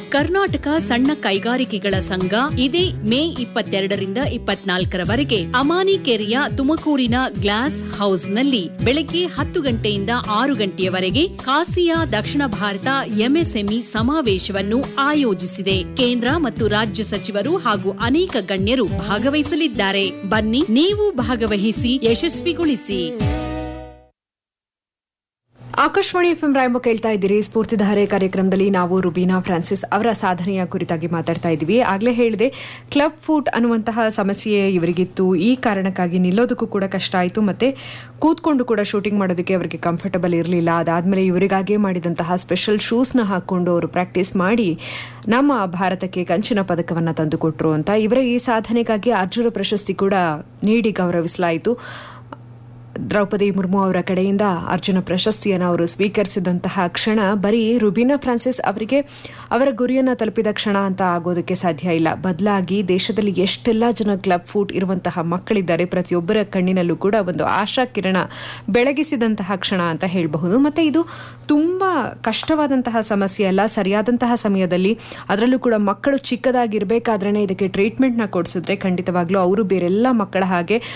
ಕರ್ನಾಟಕ ಸಣ್ಣ ಕೈಗಾರಿಕೆಗಳ ಸಂಘ ಇದೇ ಮೇ 22ರಿಂದ 24ರವರೆಗೆ ಅಮಾನಿಕೆರೆಯ ತುಮಕೂರಿನ ಗ್ಲಾಸ್ ಹೌಸ್ನಲ್ಲಿ ಬೆಳಗ್ಗೆ 10 ಗಂಟೆಯಿಂದ 6 ಗಂಟೆಯವರೆಗೆ ಕಾಸಿಯಾ ದಕ್ಷಿಣ ಭಾರತ ಎಂಎಸ್ಎಂಇ ಸಮಾವೇಶವನ್ನು ಆಯೋಜಿಸಿದೆ. ಕೇಂದ್ರ ಮತ್ತು ರಾಜ್ಯ ಸಚಿವರು ಹಾಗೂ ಅನೇಕ ಗಣ್ಯರು ಭಾಗವಹಿಸಲಿದ್ದಾರೆ. ಬನ್ನಿ, ನೀವು ಭಾಗವಹಿಸಿ, ಯಶಸ್ವಿಗೊಳಿಸಿ. ಆಕಾಶವಾಣಿ ಎಫ್ಎಂ ರಾಯಂಬ ಕೇಳ್ತಾ ಇದ್ದೀರಿ. ಸ್ಫೂರ್ತಿಧಾರೆ ಕಾರ್ಯಕ್ರಮದಲ್ಲಿ ನಾವು ರುಬೀನಾ ಫ್ರಾನ್ಸಿಸ್ ಅವರ ಸಾಧನೆಯ ಕುರಿತಾಗಿ ಮಾತಾಡ್ತಾ ಇದ್ದೀವಿ. ಆಗಲೇ ಹೇಳಿದೆ, ಕ್ಲಬ್ ಫುಟ್ ಅನ್ನುವಂತಹ ಸಮಸ್ಯೆ ಇವರಿಗಿತ್ತು. ಈ ಕಾರಣಕ್ಕಾಗಿ ನಿಲ್ಲೋದಕ್ಕೂ ಕೂಡ ಕಷ್ಟ ಆಯಿತು, ಮತ್ತೆ ಕೂತ್ಕೊಂಡು ಕೂಡ ಶೂಟಿಂಗ್ ಮಾಡೋದಕ್ಕೆ ಅವರಿಗೆ ಕಂಫರ್ಟಬಲ್ ಇರಲಿಲ್ಲ. ಅದಾದಮೇಲೆ ಇವರಿಗಾಗೇ ಮಾಡಿದಂತಹ ಸ್ಪೆಷಲ್ ಶೂಸ್ನ ಹಾಕ್ಕೊಂಡು ಅವರು ಪ್ರಾಕ್ಟೀಸ್ ಮಾಡಿ ನಮ್ಮ ಭಾರತಕ್ಕೆ ಕಂಚಿನ ಪದಕವನ್ನು ತಂದುಕೊಟ್ರು ಅಂತ. ಇವರ ಈ ಸಾಧನೆಗಾಗಿ ಅರ್ಜುನ ಪ್ರಶಸ್ತಿ ಕೂಡ ನೀಡಿ ಗೌರವಿಸಲಾಯಿತು. ದ್ರೌಪದಿ ಮುರ್ಮು ಅವರ ಕಡೆಯಿಂದ ಅರ್ಜುನ ಪ್ರಶಸ್ತಿಯನ್ನು ಅವರು ಸ್ವೀಕರಿಸಿದಂತಹ ಕ್ಷಣ ಬರೀ ರುಬೀನಾ ಫ್ರಾನ್ಸಿಸ್ ಅವರಿಗೆ ಅವರ ಗುರಿಯನ್ನು ತಲುಪಿದ ಕ್ಷಣ ಅಂತ ಆಗೋದಕ್ಕೆ ಸಾಧ್ಯ ಇಲ್ಲ. ಬದಲಾಗಿ ದೇಶದಲ್ಲಿ ಎಷ್ಟೆಲ್ಲ ಜನ ಕ್ಲಬ್ ಫುಟ್ ಇರುವಂತಹ ಮಕ್ಕಳಿದ್ದಾರೆ, ಪ್ರತಿಯೊಬ್ಬರ ಕಣ್ಣಿನಲ್ಲೂ ಕೂಡ ಒಂದು ಆಶಾ ಕಿರಣ ಬೆಳಗಿಸಿದಂತಹ ಕ್ಷಣ ಅಂತ ಹೇಳಬಹುದು. ಮತ್ತೆ ಇದು ತುಂಬಾ ಕಷ್ಟವಾದಂತಹ ಸಮಸ್ಯೆ ಅಲ್ಲ. ಸರಿಯಾದಂತಹ ಸಮಯದಲ್ಲಿ, ಅದರಲ್ಲೂ ಕೂಡ ಮಕ್ಕಳು ಚಿಕ್ಕದಾಗಿರ್ಬೇಕಾದ್ರೇನೆ ಇದಕ್ಕೆ ಟ್ರೀಟ್ಮೆಂಟ್ನ ಕೊಡಿಸಿದ್ರೆ ಖಂಡಿತವಾಗ್ಲೂ ಅವರು ಬೇರೆಲ್ಲ ಮಕ್ಕಳ ಹಾಗೆ